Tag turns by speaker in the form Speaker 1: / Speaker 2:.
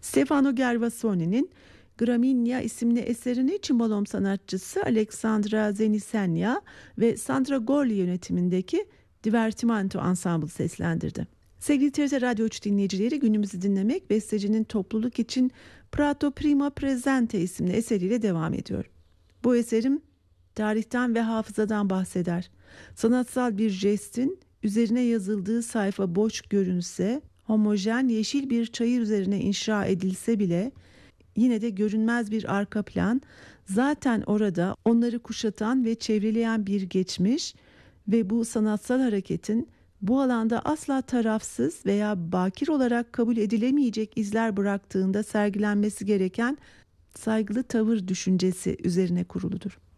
Speaker 1: Stefano Gervasoni'nin Gramigna isimli eserini cimbalom sanatçısı Alexandra Zenisenya ve Sandra Gorli yönetimindeki Divertimento Ensemble seslendirdi. Sevgili TRT Radyo 3 dinleyicileri, günümüzü dinlemek bestecinin topluluk için Prato Prima Presente isimli eseriyle devam ediyor. Bu eserim tarihten ve hafızadan bahseder. Sanatsal bir jestin üzerine yazıldığı sayfa boş görünse, homojen yeşil bir çayır üzerine inşa edilse bile yine de görünmez bir arka plan, zaten orada onları kuşatan ve çevreleyen bir geçmiş ve bu sanatsal hareketin bu alanda asla tarafsız veya bakir olarak kabul edilemeyecek izler bıraktığında sergilenmesi gereken saygılı tavır düşüncesi üzerine kuruludur.